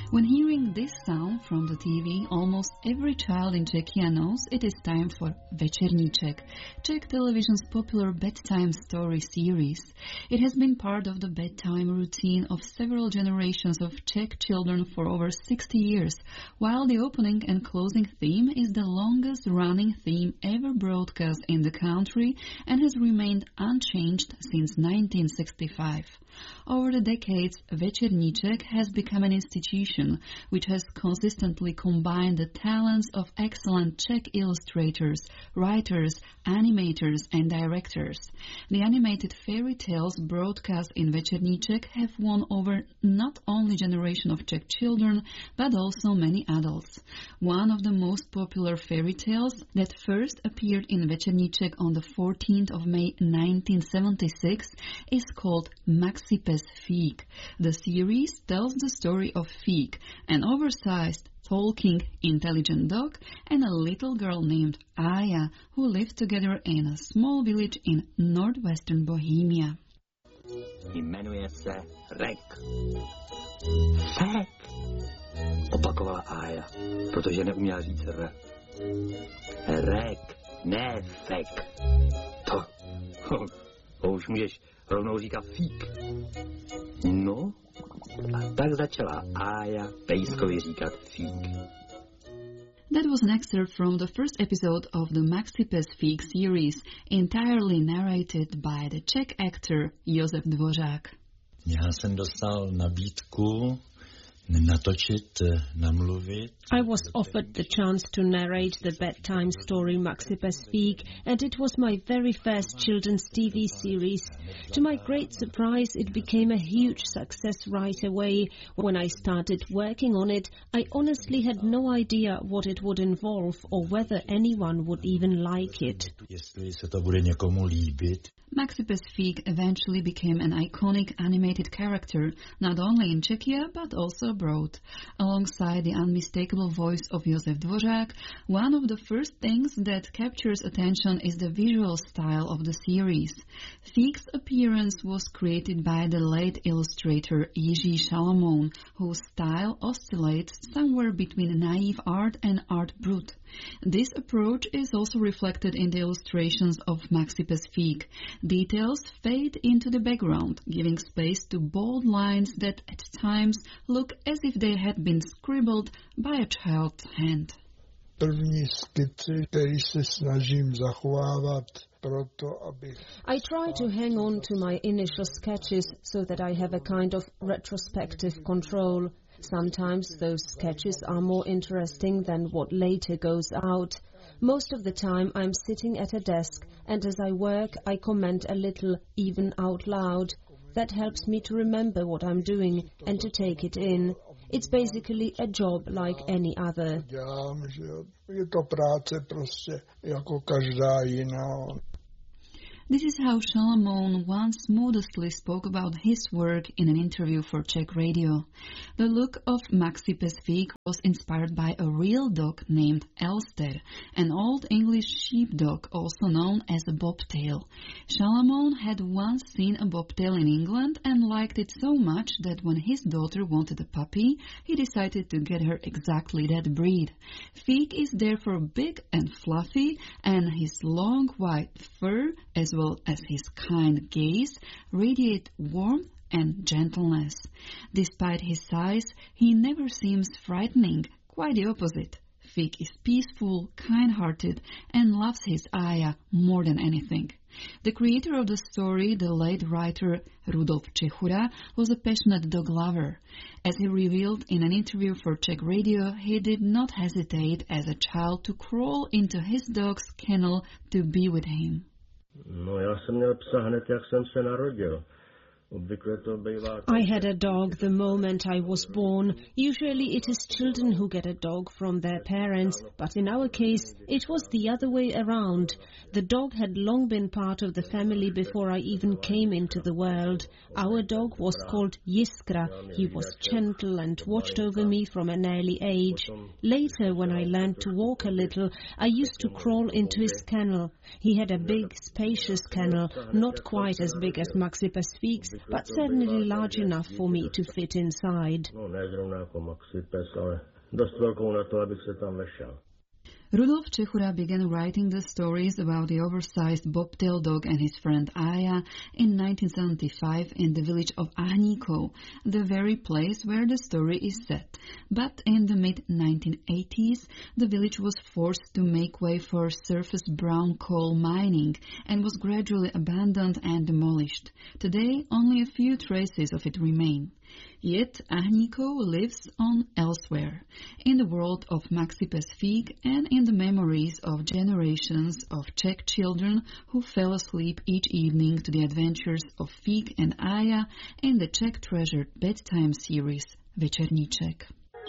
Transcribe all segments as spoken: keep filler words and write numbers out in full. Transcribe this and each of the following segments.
When hearing this sound from the T V, almost every child in Czechia knows it is time for Večerníček, Czech television's popular bedtime story series. It has been part of the bedtime routine of several generations of Czech children for over sixty years, while the opening and closing theme is the longest-running theme ever broadcast in the country and has remained unchanged since nineteen sixty-five. Over the decades, Večerníček has become an institution which has consistently combined the talents of excellent Czech illustrators, writers, animators and directors. The animated fairy tales broadcast in Večerníček have won over not only generation of Czech children, but also many adults. One of the most popular fairy tales that first appeared in Večerníček on the fourteenth of May nineteen seventy-six is called Maxi Pes Fík. The series tells the story of Fík, an oversized, talking, intelligent dog, and a little girl named Aya, who lived together in a small village in northwestern Bohemia. Jmenuje se Rek. Fek, opakovala Aya, protože neuměla říct R. Rek, ne fek. To, to už můžeš rovnou říkat Fík. No, a tak začala Aya pejskovi říkat Fík. That was an excerpt from the first episode of the Maxi Pes Fík series, entirely narrated by the Czech actor Josef Dvořák. Já jsem dostal nabídku natočit, namluvit. I was offered the chance to narrate the bedtime story Maxi Pes Fík, and it was my very first children's T V series. To my great surprise, it became a huge success right away. When I started working on it, I honestly had no idea what it would involve or whether anyone would even like it. Jestli se to bude někomu líbit. Maxi Pes Fík eventually became an iconic animated character, not only in Czechia but also abroad. Alongside the unmistakable voice of Josef Dvořák, one of the first things that captures attention is the visual style of the series. Fík's appearance was created by the late illustrator Jiří Šalamoun, whose style oscillates somewhere between naive art and art brut. This approach is also reflected in the illustrations of Maxi Pes Fík. Details fade into the background, giving space to bold lines that at times look as if they had been scribbled by a child's hand. První skici, který se snažím zachovávat proto, aby... I try to hang on to my initial sketches so that I have a kind of retrospective control. Sometimes those sketches are more interesting than what later goes out. Most of the time I'm sitting at a desk, and as I work I comment a little, even out loud. That helps me to remember what I'm doing and to take it in. It's basically a job like any other. Dělám, že je to práce prostě jako každá jiná. This is how Šalamoun once modestly spoke about his work in an interview for Czech radio. The look of Maxi Pes Fík was inspired by a real dog named Elster, an old English sheepdog also known as a bobtail. Šalamoun had once seen a bobtail in England and liked it so much that when his daughter wanted a puppy, he decided to get her exactly that breed. Fík is therefore big and fluffy, and his long white fur, as well as his kind gaze, radiate warmth and gentleness. Despite his size, he never seems frightening, quite the opposite. Fík is peaceful, kind-hearted, and loves his Aya more than anything. The creator of the story, the late writer Rudolf Čechura, was a passionate dog lover. As he revealed in an interview for Czech radio, he did not hesitate as a child to crawl into his dog's kennel to be with him. No, já jsem měl psa hned, jak jsem se narodil. I had a dog the moment I was born. Usually it is children who get a dog from their parents, but in our case it was the other way around. The dog had long been part of the family before I even came into the world. Our dog was called Jiskra. He was gentle and watched over me from an early age. Later, when I learned to walk a little, I used to crawl into his kennel. He had a big, spacious kennel, not quite as big as Maxi Pes Fík's, but certainly large enough for me to fit inside. Rudolf Čechura began writing the stories about the oversized bobtail dog and his friend Aya in nineteen seventy-five in the village of Ahníkov, the very place where the story is set. But in the mid nineteen eighties, the village was forced to make way for surface brown coal mining and was gradually abandoned and demolished. Today, only a few traces of it remain. Yet Ahníkov lives on elsewhere, in the world of Maxi Pes-Fík and in the memories of generations of Czech children who fell asleep each evening to the adventures of Fík and Aya in the Czech treasured bedtime series Večerníček.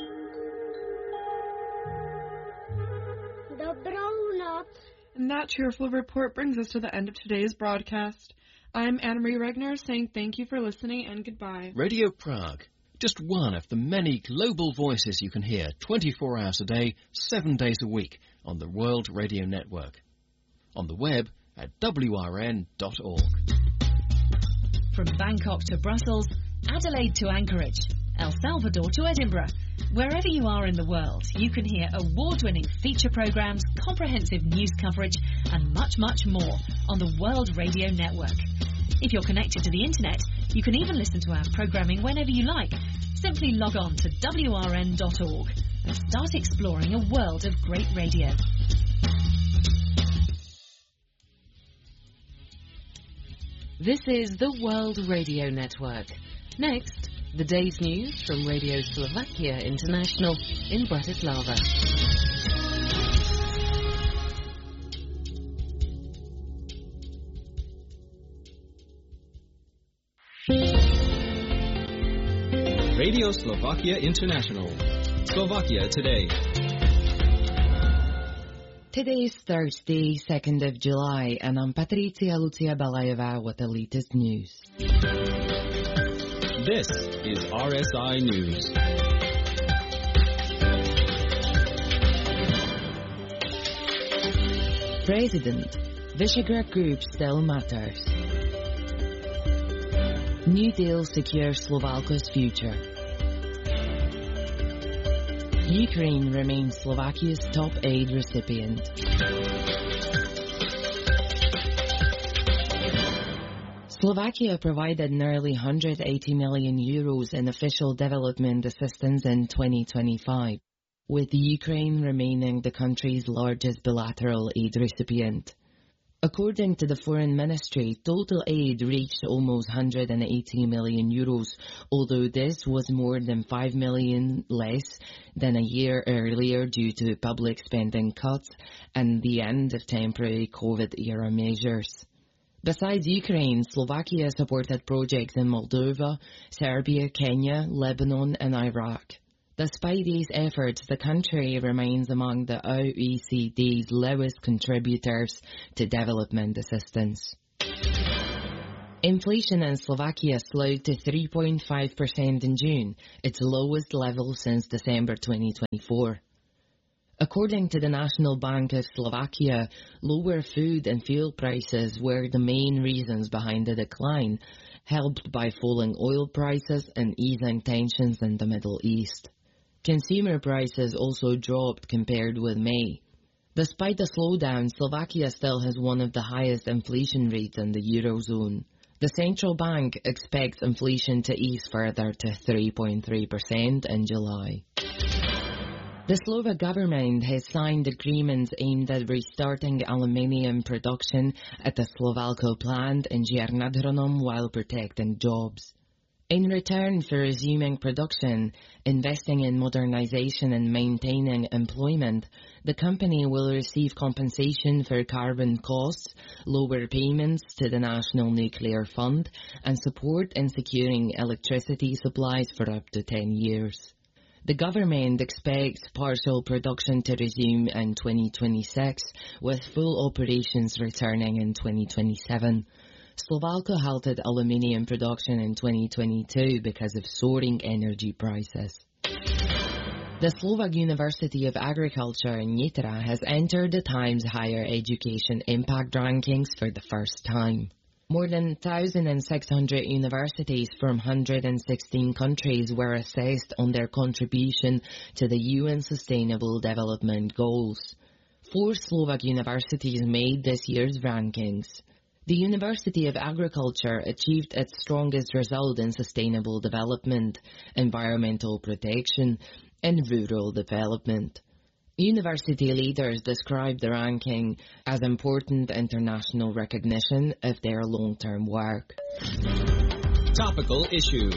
Dobrou noc. And that cheerful report brings us to the end of today's broadcast. I'm Anne-Marie Regner saying thank you for listening and goodbye. Radio Prague, just one of the many global voices you can hear twenty-four hours a day, seven days a week on the World Radio Network. On the web at w r n dot org. From Bangkok to Brussels, Adelaide to Anchorage, El Salvador to Edinburgh. Wherever you are in the world, you can hear award-winning feature programs, comprehensive news coverage, and much, much more on the World Radio Network. If you're connected to the internet, you can even listen to our programming whenever you like. Simply log on to w r n dot org and start exploring a world of great radio. This is the World Radio Network. Next, the day's news from Radio Slovakia International in Bratislava. Radio Slovakia International. Slovakia Today. Today is Thursday, second of July, and I'm Patricia Lucia Balajeva with the latest news. This is R S I News. President, Visegrad Group still matters. New deal secures Slovalco's future. Ukraine remains Slovakia's top aid recipient. Slovakia provided nearly one hundred eighty million euros in official development assistance in twenty twenty-five, with Ukraine remaining the country's largest bilateral aid recipient. According to the Foreign Ministry, total aid reached almost one hundred eighty million euros, although this was more than five million less than a year earlier due to public spending cuts and the end of temporary COVID-era measures. Besides Ukraine, Slovakia supported projects in Moldova, Serbia, Kenya, Lebanon and Iraq. Despite these efforts, the country remains among the O E C D's lowest contributors to development assistance. Inflation in Slovakia slowed to three point five percent in June, its lowest level since December twenty twenty-four. According to the National Bank of Slovakia, lower food and fuel prices were the main reasons behind the decline, helped by falling oil prices and easing tensions in the Middle East. Consumer prices also dropped compared with May. Despite the slowdown, Slovakia still has one of the highest inflation rates in the Eurozone. The central bank expects inflation to ease further to three point three percent in July. The Slovak government has signed agreements aimed at restarting aluminium production at the Slovalco plant in Žiar nad Hronom while protecting jobs. In return for resuming production, investing in modernization and maintaining employment, the company will receive compensation for carbon costs, lower payments to the National Nuclear Fund, and support in securing electricity supplies for up to ten years. The government expects partial production to resume in twenty twenty-six, with full operations returning in twenty twenty-seven. Slovalco halted aluminium production in twenty twenty-two because of soaring energy prices. The Slovak University of Agriculture in Nitra has entered the Times Higher Education Impact Rankings for the first time. More than one thousand six hundred universities from one hundred sixteen countries were assessed on their contribution to the U N Sustainable Development Goals. Four Slovak universities made this year's rankings. The University of Agriculture achieved its strongest result in sustainable development, environmental protection, and rural development. University leaders described the ranking as important international recognition of their long-term work. Topical issue.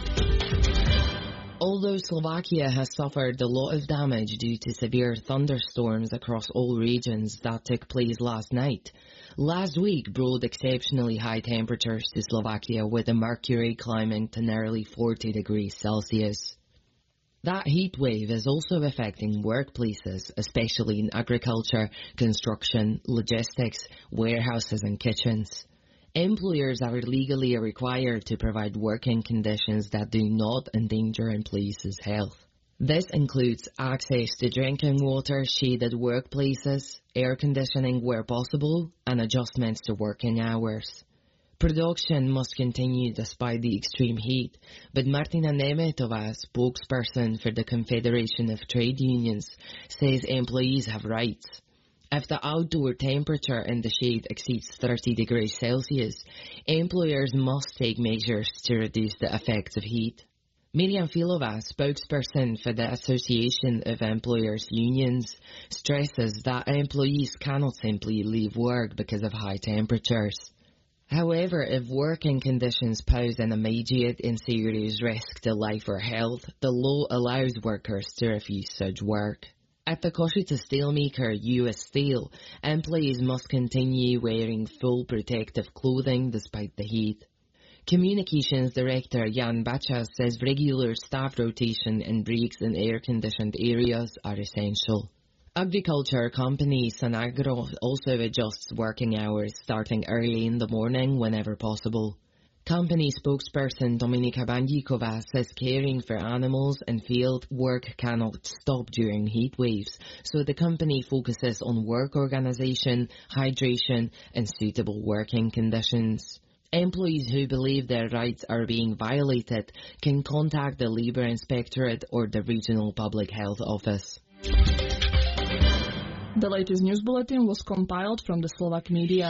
Although Slovakia has suffered a lot of damage due to severe thunderstorms across all regions that took place last night, last week brought exceptionally high temperatures to Slovakia, with the mercury climbing to nearly forty degrees Celsius. That heat wave is also affecting workplaces, especially in agriculture, construction, logistics, warehouses and kitchens. Employers are legally required to provide working conditions that do not endanger employees' health. This includes access to drinking water, shaded workplaces, air conditioning where possible, and adjustments to working hours. Production must continue despite the extreme heat, but Martina Nemetova, spokesperson for the Confederation of Trade Unions, says employees have rights. If the outdoor temperature in the shade exceeds thirty degrees Celsius, employers must take measures to reduce the effects of heat. Miriam Filova, spokesperson for the Association of Employers Unions, stresses that employees cannot simply leave work because of high temperatures. However, if working conditions pose an immediate and serious risk to life or health, the law allows workers to refuse such work. At the Košice steelmaker U S Steel, employees must continue wearing full protective clothing despite the heat. Communications Director Jan Bacha says regular staff rotation and breaks in air-conditioned areas are essential. Agriculture company Sanagro also adjusts working hours, starting early in the morning whenever possible. Company spokesperson Dominika Bandíková says caring for animals and field work cannot stop during heat waves, so the company focuses on work organization, hydration, and suitable working conditions. Employees who believe their rights are being violated can contact the Labour Inspectorate or the Regional Public Health Office. The latest news bulletin was compiled from the Slovak media.